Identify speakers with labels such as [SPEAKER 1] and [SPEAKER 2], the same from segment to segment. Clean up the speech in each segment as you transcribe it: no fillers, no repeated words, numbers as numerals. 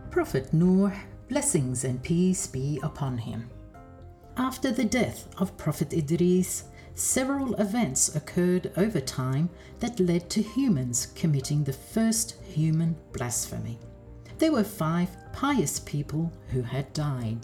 [SPEAKER 1] Prophet Noor, blessings and peace be upon him. After the death of Prophet Idris, several events occurred over time that led to humans committing the first human blasphemy. There were 5 pious people who had died.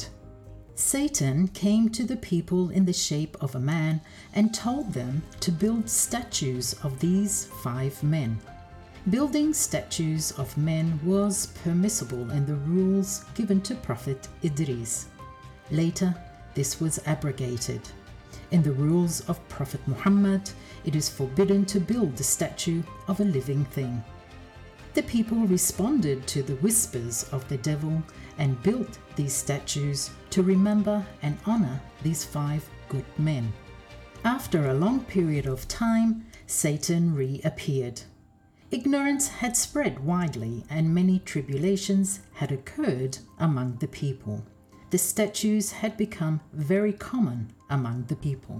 [SPEAKER 1] Satan came to the people in the shape of a man and told them to build statues of these 5 men. Building statues of men was permissible in the rules given to Prophet Idris. Later, this was abrogated. In the rules of Prophet Muhammad, it is forbidden to build the statue of a living thing. The people responded to the whispers of the devil and built these statues to remember and honor these 5 good men. After a long period of time, Satan reappeared. Ignorance had spread widely and many tribulations had occurred among the people. The statues had become very common among the people.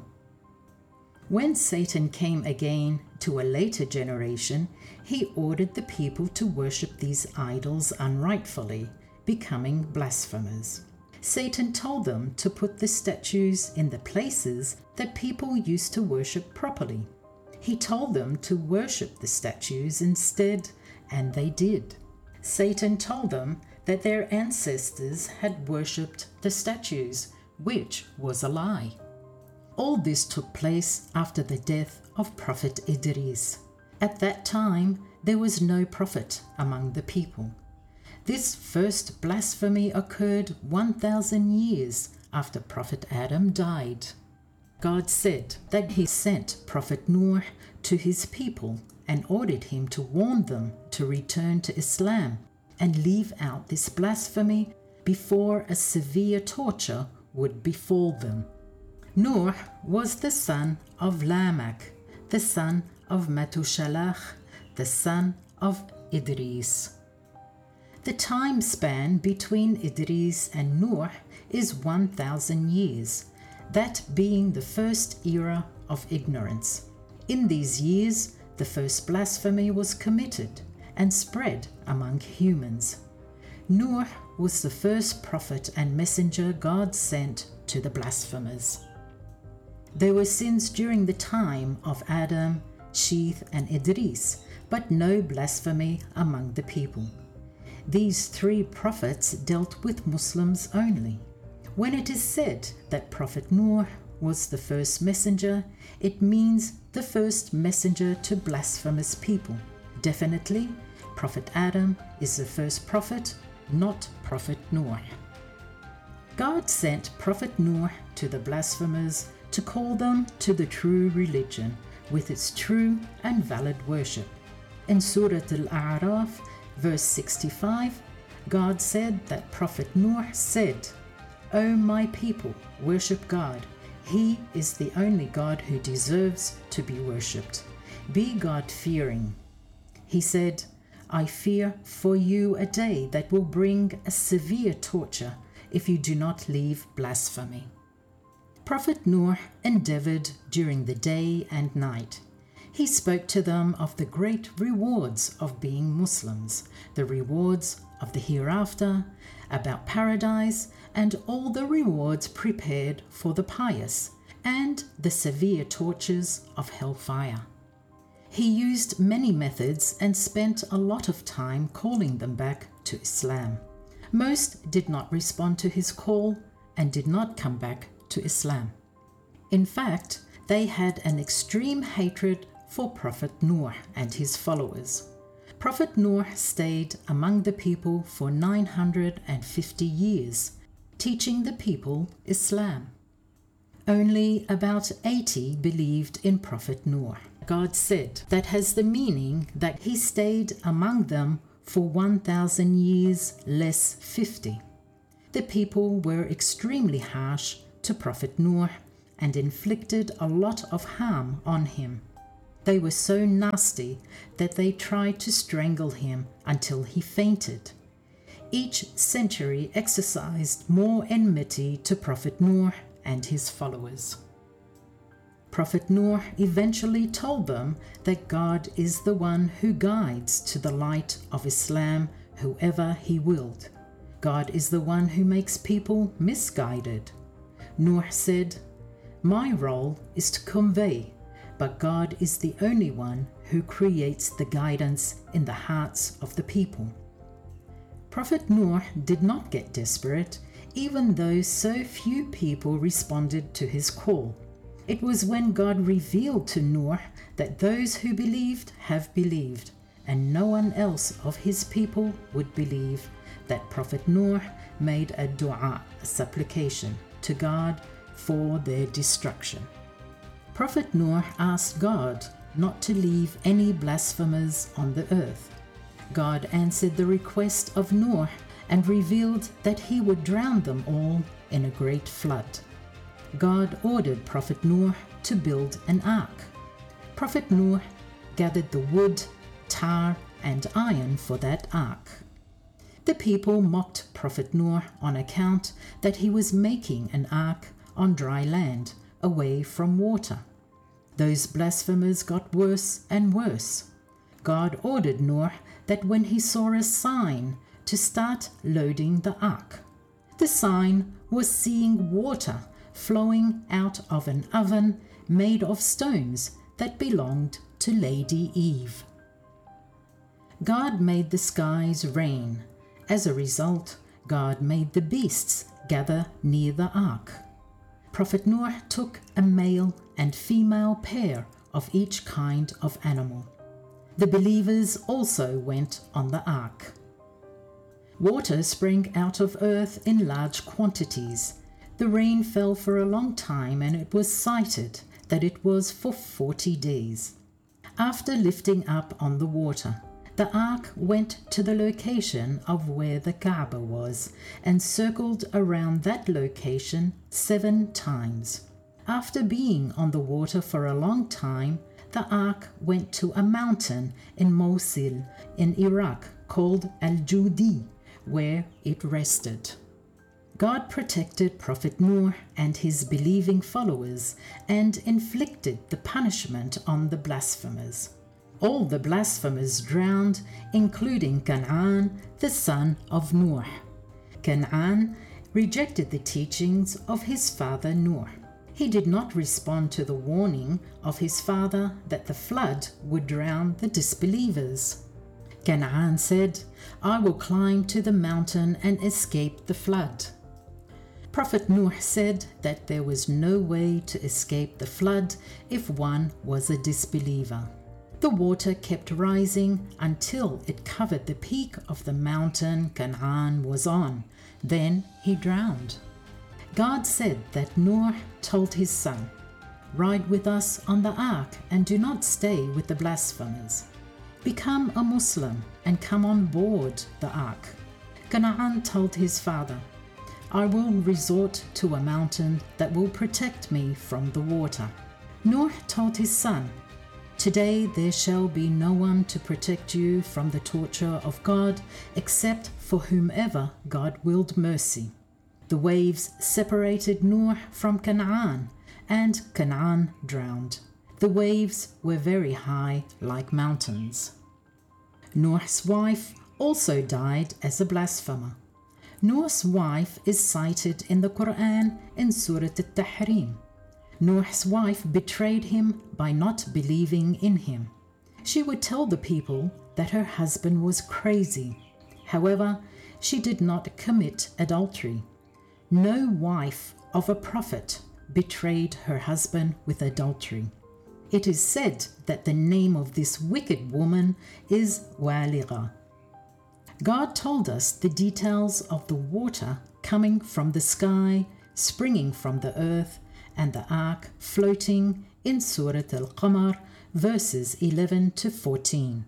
[SPEAKER 1] When Satan came again to a later generation, he ordered the people to worship these idols unrightfully, becoming blasphemers. Satan told them to put the statues in the places that people used to worship properly. He told them to worship the statues instead, and they did. Satan told them that their ancestors had worshipped the statues, which was a lie. All this took place after the death of Prophet Idris. At that time, there was no prophet among the people. This first blasphemy occurred 1,000 years after Prophet Adam died. God said that he sent Prophet Noor to his people and ordered him to warn them to return to Islam and leave out this blasphemy before a severe torture would befall them. Noor was the son of Lamech, the son of Matushalach, the son of Idris. The time span between Idris and Noor is 1,000 years, that being the first era of ignorance. In these years, the first blasphemy was committed and spread among humans. Noor was the first prophet and messenger God sent to the blasphemers. There were sins during the time of Adam, Sheeth, and Idris, but no blasphemy among the people. These 3 prophets dealt with Muslims only. When it is said that Prophet Noor was the first messenger, it means the first messenger to blasphemous people. Definitely, Prophet Adam is the first prophet, not Prophet Noor. God sent Prophet Noor to the blasphemers to call them to the true religion with its true and valid worship. In Surah Al-A'raf, verse 65, God said that Prophet Noor said, "O my people, worship God. He is the only God who deserves to be worshipped. Be God-fearing." He said, "I fear for you a day that will bring a severe torture if you do not leave blasphemy." Prophet Noor endeavored during the day and night. He spoke to them of the great rewards of being Muslims, the rewards of the hereafter, about paradise, and all the rewards prepared for the pious, and the severe tortures of hellfire. He used many methods and spent a lot of time calling them back to Islam. Most did not respond to his call and did not come back to Islam. In fact, they had an extreme hatred for Prophet Noor and his followers. Prophet Noor stayed among the people for 950 years, teaching the people Islam. Only about 80 believed in Prophet Noor. God said that has the meaning that he stayed among them for 1,000 years less 50. The people were extremely harsh to Prophet Noor and inflicted a lot of harm on him. They were so nasty that they tried to strangle him until he fainted. Each century exercised more enmity to Prophet Noor and his followers. Prophet Noor eventually told them that God is the one who guides to the light of Islam whoever he willed. God is the one who makes people misguided. Nuh said, "My role is to convey, but God is the only one who creates the guidance in the hearts of the people." Prophet Nuh did not get desperate, even though so few people responded to his call. It was when God revealed to Nuh that those who believed have believed, and no one else of his people would believe, that Prophet Nuh made a dua, a supplication to God for their destruction. Prophet Nuh asked God not to leave any blasphemers on the earth. God answered the request of Nuh and revealed that he would drown them all in a great flood. God ordered Prophet Nuh to build an ark. Prophet Nuh gathered the wood, tar, and iron for that ark. The people mocked Prophet Nuh on account that he was making an ark on dry land, away from water. Those blasphemers got worse and worse. God ordered Nuh that when he saw a sign to start loading the ark. The sign was seeing water flowing out of an oven made of stones that belonged to Lady Eve. God made the skies rain. As a result, God made the beasts gather near the ark. Prophet Nuh took a male and female pair of each kind of animal. The believers also went on the ark. Water sprang out of earth in large quantities. The rain fell for a long time, and it was cited that it was for 40 days. After lifting up on the water, the ark went to the location of where the Kaaba was and circled around that location 7 times. After being on the water for a long time, the ark went to a mountain in Mosul in Iraq called Al-Judi, where it rested. God protected Prophet Nuh and his believing followers and inflicted the punishment on the blasphemers. All the blasphemers drowned, including Canaan, the son of Nuh. Canaan rejected the teachings of his father Nuh. He did not respond to the warning of his father that the flood would drown the disbelievers. Canaan said, "I will climb to the mountain and escape the flood." Prophet Nuh said that there was no way to escape the flood if one was a disbeliever. The water kept rising until it covered the peak of the mountain Canaan was on. Then he drowned. God said that Nuh told his son, "Ride with us on the ark and do not stay with the blasphemers. Become a Muslim and come on board the ark." Canaan told his father, "I will resort to a mountain that will protect me from the water." Nuh told his son, "Today there shall be no one to protect you from the torture of God except for whomever God willed mercy." The waves separated Nuh from Canaan, and Canaan drowned. The waves were very high, like mountains. Nuh's wife also died as a blasphemer. Nuh's wife is cited in the Quran in Surah Al-Tahrim. Nuh's wife betrayed him by not believing in him. She would tell the people that her husband was crazy. However, she did not commit adultery. No wife of a prophet betrayed her husband with adultery. It is said that the name of this wicked woman is Waligha. God told us the details of the water coming from the sky, springing from the earth, and the ark floating in Surah Al-Qamar, verses 11 to 14.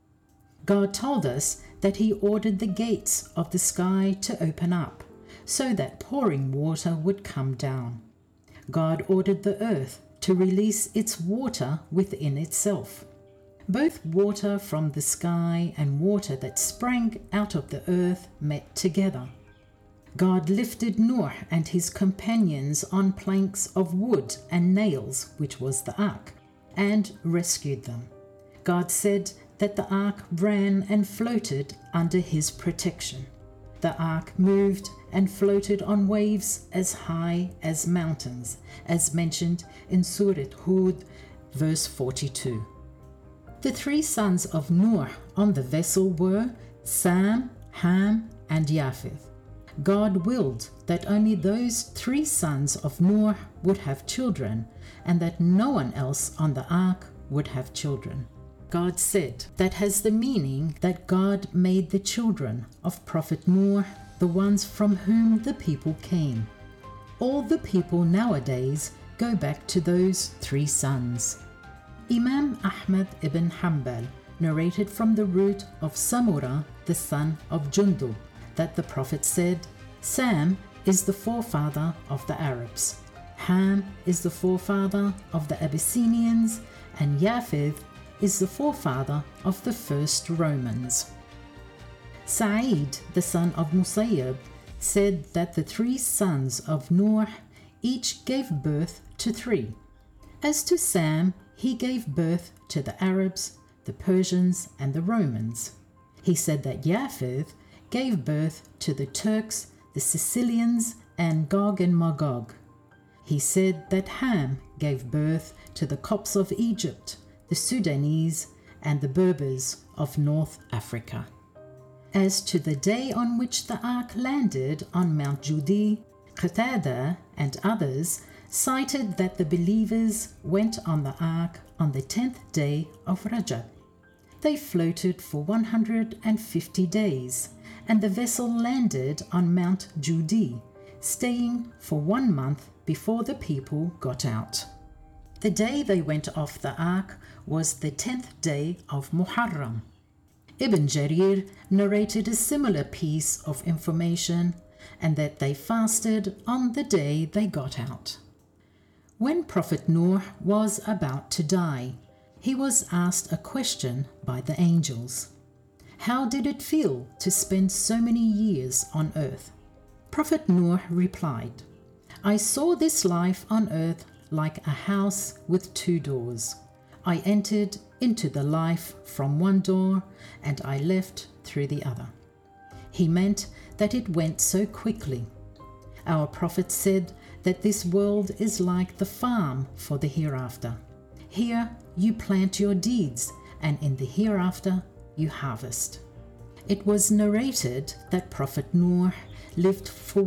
[SPEAKER 1] God told us that He ordered the gates of the sky to open up, so that pouring water would come down. God ordered the earth to release its water within itself. Both water from the sky and water that sprang out of the earth met together. God lifted Nuh and his companions on planks of wood and nails, which was the ark, and rescued them. God said that the ark ran and floated under his protection. The ark moved and floated on waves as high as mountains, as mentioned in Surah Hud, verse 42. The three sons of Noah on the vessel were Sam, Ham, and Japheth. God willed that only those three sons of Noah would have children, and that no one else on the ark would have children. God said that has the meaning that God made the children of Prophet Noah the ones from whom the people came. All the people nowadays go back to those three sons. Imam Ahmad ibn Hanbal narrated from the root of Samura, the son of Jundub, that the Prophet said, Sam is the forefather of the Arabs, Ham is the forefather of the Abyssinians, and Japheth is the forefather of the first Romans. Sa'id, the son of Musayyab, said that the three sons of Noah each gave birth to three. As to Sam, he gave birth to the Arabs, the Persians, and the Romans. He said that Japheth gave birth to the Turks, the Sicilians, and Gog and Magog. He said that Ham gave birth to the Copts of Egypt, the Sudanese, and the Berbers of North Africa. As to the day on which the ark landed on Mount Judi, Qatada and others cited that the believers went on the ark on the 10th day of Rajab. They floated for 150 days, and the vessel landed on Mount Judi, staying for 1 month before the people got out. The day they went off the ark was the 10th day of Muharram. Ibn Jarir narrated a similar piece of information, and that they fasted on the day they got out. When Prophet Noah was about to die, he was asked a question by the angels. How did it feel to spend so many years on earth? Prophet Noah replied, I saw this life on earth like a house with two doors. I entered into the life from one door, and I left through the other. He meant that it went so quickly. Our Prophet said that this world is like the farm for the hereafter. Here you plant your deeds, and in the hereafter you harvest. It was narrated that Prophet Noah lived for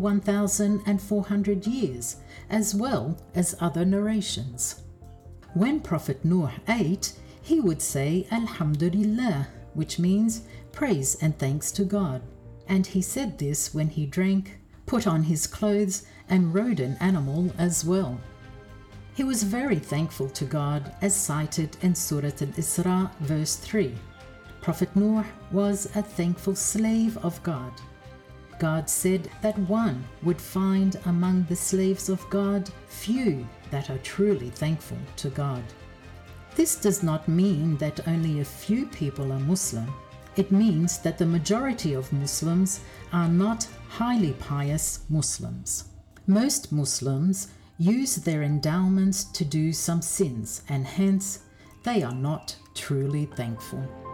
[SPEAKER 1] 1,400 years, as well as other narrations. When Prophet Noah ate, he would say Alhamdulillah, which means praise and thanks to God. And he said this when he drank, put on his clothes, and rode an animal as well. He was very thankful to God, as cited in Surah Al-Isra, verse 3. Prophet Noah was a thankful slave of God. God said that one would find among the slaves of God few that are truly thankful to God. This does not mean that only a few people are Muslim. It means that the majority of Muslims are not highly pious Muslims. Most Muslims use their endowments to do some sins, and hence they are not truly thankful.